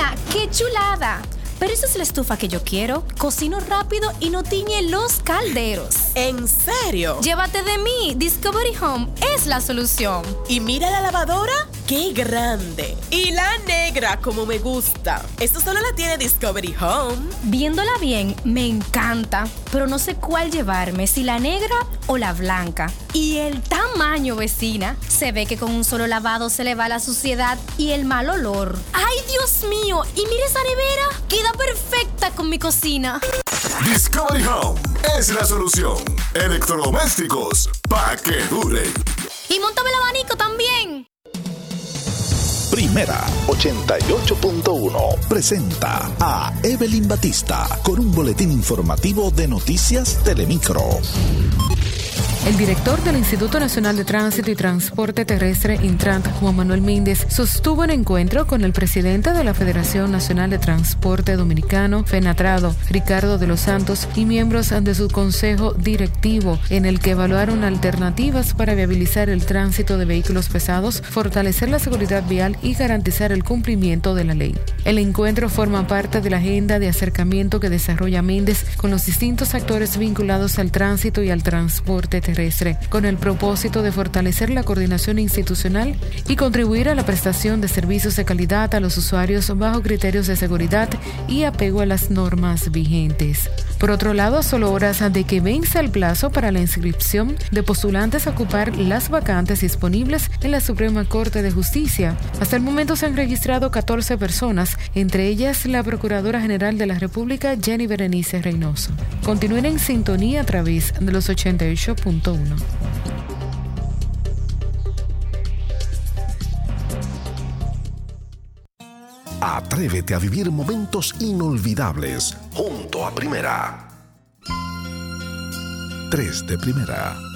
¡Mira, qué chulada! Pero esa es la estufa que yo quiero. Cocino rápido y no tiñe los calderos. ¿En serio? Llévate de mí. Discovery Home es la solución. Y mira la lavadora, qué grande. Y la negra, como me gusta. Esto solo la tiene Discovery Home. Viéndola bien, me encanta. Pero no sé cuál llevarme, si la negra o la blanca. Y el tamaño, vecina. Se ve que con un solo lavado se le va la suciedad y el mal olor. ¡Ay, Dios mío! Y mira esa nevera. Queda perfecta con mi cocina. Discovery Home es la solución. Electrodomésticos pa' que duren. Y móntame el abanico también. Primera 88.1 presenta a Evelyn Batista con un boletín informativo de Noticias Telemicro. El director del Instituto Nacional de Tránsito y Transporte Terrestre, Intrant, Juan Manuel Míndez, sostuvo un encuentro con el presidente de la Federación Nacional de Transporte Dominicano, FENATRADO, Ricardo de los Santos, y miembros de su consejo directivo, en el que evaluaron alternativas para viabilizar el tránsito de vehículos pesados, fortalecer la seguridad vial y garantizar el cumplimiento de la ley. El encuentro forma parte de la agenda de acercamiento que desarrolla Míndez con los distintos actores vinculados al tránsito y al transporte terrestre, con el propósito de fortalecer la coordinación institucional y contribuir a la prestación de servicios de calidad a los usuarios bajo criterios de seguridad y apego a las normas vigentes. Por otro lado, a solo horas de que vence el plazo para la inscripción de postulantes a ocupar las vacantes disponibles en la Suprema Corte de Justicia, hasta el momento se han registrado 14 personas, entre ellas la Procuradora General de la República, Jenny Berenice Reynoso. Continúen en sintonía a través de los 88.1. Atrévete a vivir momentos inolvidables junto a Primera. 3 de Primera.